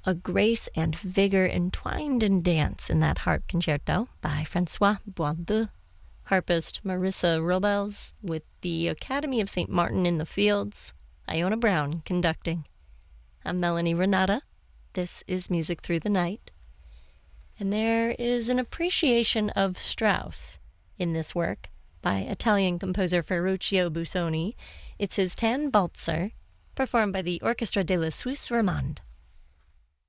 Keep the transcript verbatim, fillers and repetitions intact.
a grace and vigor entwined in dance in that harp concerto by Francois Boisdeu. Harpist Marissa Robles with the Academy of Saint Martin in the Fields, Iona Brown conducting. I'm Melanie Renata. This is Music Through the Night. And there is an appreciation of Strauss in this work by Italian composer Ferruccio Busoni. It's his Tannbalzer, performed by the Orchestra de la Suisse Romande.